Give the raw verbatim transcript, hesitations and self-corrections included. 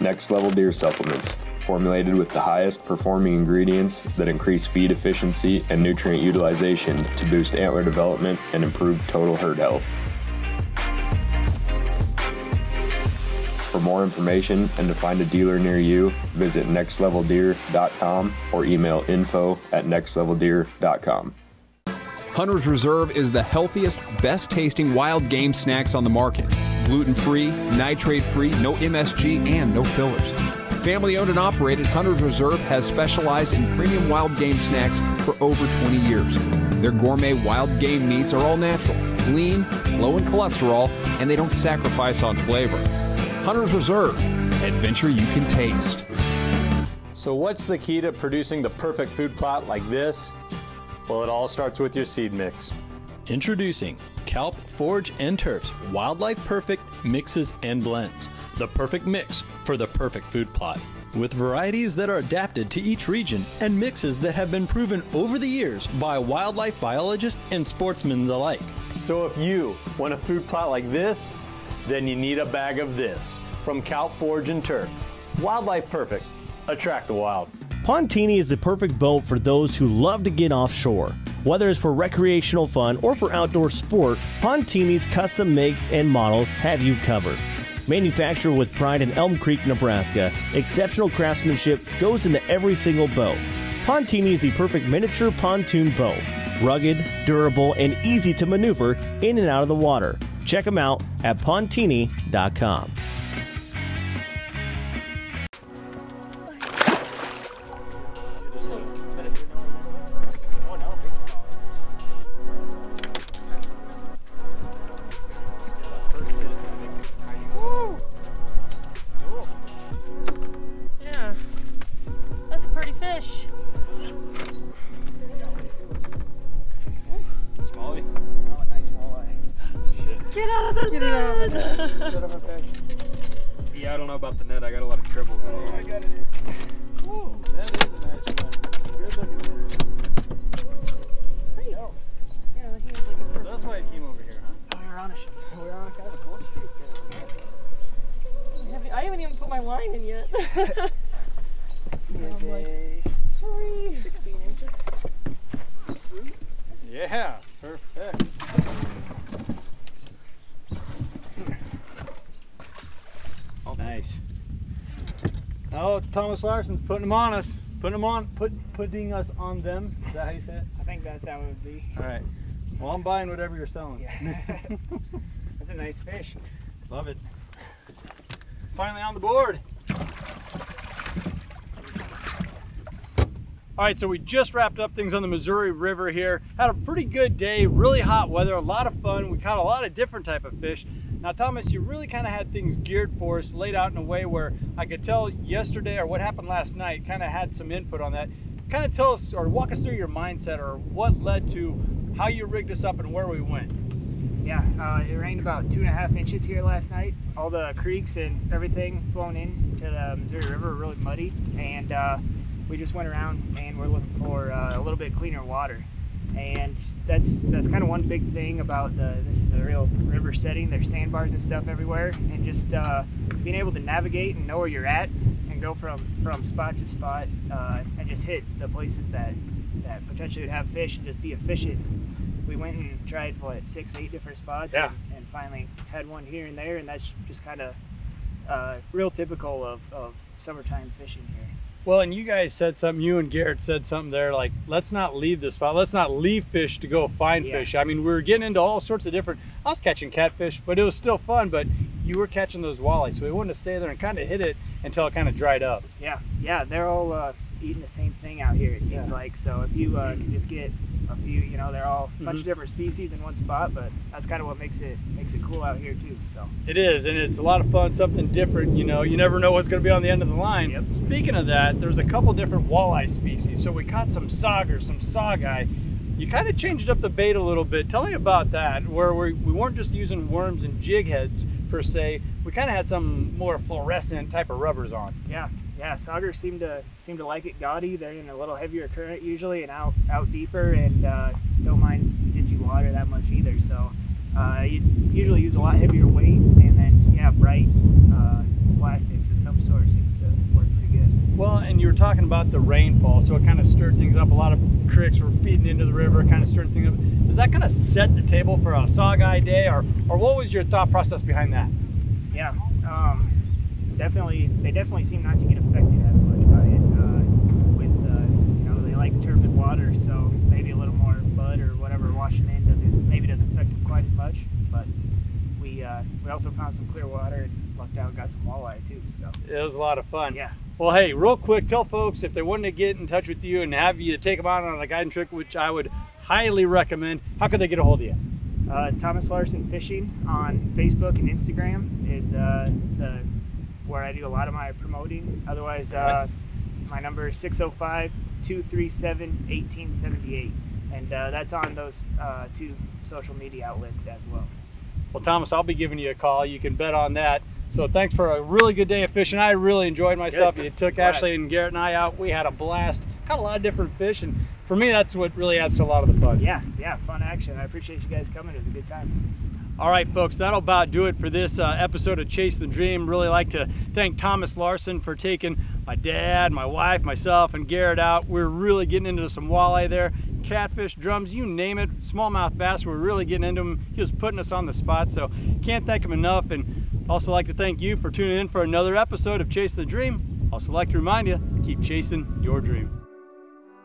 Next Level Deer Supplements, formulated with the highest performing ingredients that increase feed efficiency and nutrient utilization to boost antler development and improve total herd health. For more information and to find a dealer near you, visit next level deer dot com or email info at next level deer dot com. Hunter's Reserve is the healthiest, best-tasting wild game snacks on the market. Gluten-free, nitrate-free, no M S G, and no fillers. Family-owned and operated, Hunter's Reserve has specialized in premium wild game snacks for over twenty years. Their gourmet wild game meats are all natural, lean, low in cholesterol, and they don't sacrifice on flavor. Hunter's Reserve, adventure you can taste. So what's the key to producing the perfect food plot like this? Well, it all starts with your seed mix. Introducing Kalp, Forage, and Turf's Wildlife Perfect Mixes and Blends. The perfect mix for the perfect food plot. With varieties that are adapted to each region and mixes that have been proven over the years by wildlife biologists and sportsmen alike. So if you want a food plot like this, then you need a bag of this from Kalp, Forage, and Turf. Wildlife Perfect. Attract the wild. Pontini is the perfect boat for those who love to get offshore. Whether it's for recreational fun or for outdoor sport, Pontini's custom makes and models have you covered. Manufactured with pride in Elm Creek, Nebraska, exceptional craftsmanship goes into every single boat. Pontini is the perfect miniature pontoon boat. Rugged, durable, and easy to maneuver in and out of the water. Check them out at pontini dot com. Yeah, that's a pretty fish. Smallie? Oh, nice walleye. Shit. Get out of the Get net! it out of the net. Get out of my bag. Yeah, I don't know about the net. I got a lot of tribbles in Oh, it. I got it. Whoa, that is a nice one. Good looking one. There you go. Yeah, he was like a perfect. That's why I came over here, huh? Oh, you're on a sh- We're on kind of a cold streak there. I haven't, I haven't even put my line in yet. Is a Sorry. sixteen inches. Sweet. Yeah, perfect. Nice. Oh, Thomas Larson's putting them on us. Putting them on, put, putting us on them. Is that how you say it? I think that's how it would be. All right. Well, I'm buying whatever you're selling. Yeah. That's a nice fish. Love it. Finally on the board. All right, so we just wrapped up things on the Missouri River here. Had a pretty good day, really hot weather, a lot of fun. We caught a lot of different type of fish. Now, Thomas, you really kind of had things geared for us, laid out in a way where I could tell yesterday or what happened last night, kind of had some input on that. Kind of tell us or walk us through your mindset or what led to how you rigged us up and where we went. Yeah, uh, it rained about two and a half inches here last night. All the creeks and everything flowing in to the Missouri River were really muddy, and uh, we just went around and we're looking for uh, a little bit cleaner water. And that's that's kind of one big thing about the this is a real river setting. There's sandbars and stuff everywhere, and just uh, being able to navigate and know where you're at and go from from spot to spot uh, and just hit the places that that potentially would have fish and just be efficient. We went and tried what six, eight different spots, Yeah. and, and finally had one here and there, and that's just kind of uh, real typical of, of summertime fishing here. Well, and you guys said something, you and Garrett said something there, like, let's not leave this spot. Let's not leave fish to go find Yeah. fish. I mean, we were getting into all sorts of different, I was catching catfish, but it was still fun, but you were catching those walleyes. So we wanted to stay there and kind of hit it until it kind of dried up. Yeah, yeah, they're all uh, eating the same thing out here, it seems Yeah. like. So if you uh, can just get a few, you know, they're all a bunch Mhm. of different species in one spot, but that's kind of what makes it makes it cool out here too. So It is, and it's a lot of fun, something different, you know, you never know what's gonna be on the end of the line. Yep. Speaking of that, there's a couple different walleye species. So we caught some sauger, some saugeye. You kind of changed up the bait a little bit. Tell me about that, where we, we weren't just using worms and jig heads per se. We kind of had some more fluorescent type of rubbers on. yeah, yeah, saugers seem to seem to like it gaudy. They're in a little heavier current usually and out out deeper, and uh, don't mind dingy water that much either. So uh, you usually use a lot heavier weight, and then yeah, bright uh, plastics of some sort. So talking about the rainfall, so it kind of stirred things up. A lot of creeks were feeding into the river, kind of stirred things up. Does that kind of set the table for a saw guy day, or, or what was your thought process behind that? Yeah, um, definitely, they definitely seem not to get affected as much by it. Uh, with, uh, you know, they like turbid water, so maybe a little more mud or whatever washing in doesn't, maybe doesn't affect them quite as much. But we, uh, we also found some clear water and lucked out and got some walleye too. So it was a lot of fun. Yeah. Well, hey, real quick, tell folks if they wanted to get in touch with you and have you to take them out on a guiding trip, which I would highly recommend, how could they get a hold of you? Uh, Thomas Larson Fishing on Facebook and Instagram is uh, the where I do a lot of my promoting. Otherwise, uh, my number is six oh five, two three seven, one eight seven eight, and uh, that's on those uh, two social media outlets as well. Well, Thomas, I'll be giving you a call. You can bet on that. So thanks for a really good day of fishing. I really enjoyed myself. Good. You took Glad. Ashley and Garrett and I out. We had a blast. Caught a lot of different fish, and for me, that's what really adds to a lot of the fun. Yeah, yeah, fun action. I appreciate you guys coming. It was a good time. All right, folks, that'll about do it for this uh, episode of Chase the Dream. Really like to thank Thomas Larson for taking my dad, my wife, myself, and Garrett out. We're really getting into some walleye there. Catfish, drums, you name it. Smallmouth bass, we're really getting into them. He was putting us on the spot, so can't thank him enough. And also like to thank you for tuning in for another episode of Chase the Dream. Also like to remind you, keep chasing your dream.